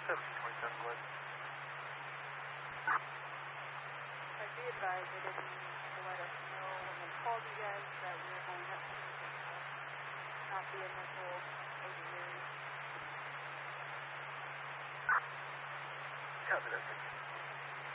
1727 Wood. I'd be advised that if you let us know when they called you guys that we're going up to not the initial engineering. Copy that.